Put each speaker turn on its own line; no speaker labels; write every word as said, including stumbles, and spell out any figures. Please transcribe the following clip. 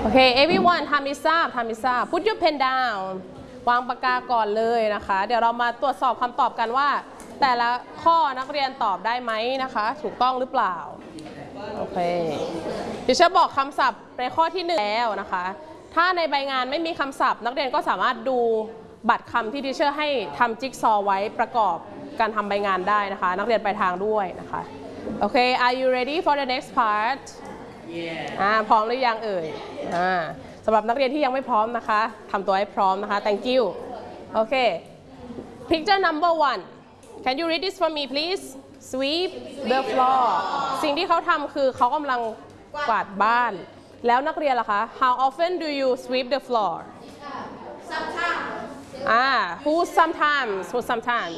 โอเค everyone ทำมิซ่าทำมิซ่า put your pen down วางปากกาก่อนเลยนะคะเดี๋ยวเรามาตรวจสอบคำตอบกันว่าแต่ละข้อนักเรียนตอบได้ไหมนะคะถูกต้องหรือเปล่าโอเคเดี๋ยวจะบอกคำศัพท์ในข้อที่หนึ่งแล้วนะคะถ้าในใบงานไม่มีคำศัพท์นักเรียนก็สามารถดูบัตรคำที่ทีเชอร์ให้ทำจิ๊กซอว์ไว้ประกอบการทำใบงานได้นะคะนักเรียนไปทางด้วยนะคะโอเค are you ready for the next part อ่าพร้อมหรือยังเอ่ยอ่าสำหรับนักเรียนที่ยังไม่พร้อมนะคะทำตัวให้พร้อมนะคะ thank you โอเค picture number one can you read this for me please sweep the floor สิ่งที่เขาทำคือเขากำลังกวาดบ้านแล้วนักเรียนล่ะคะ how often do you sweep the floor sometimes อ่า who sometimes who sometimes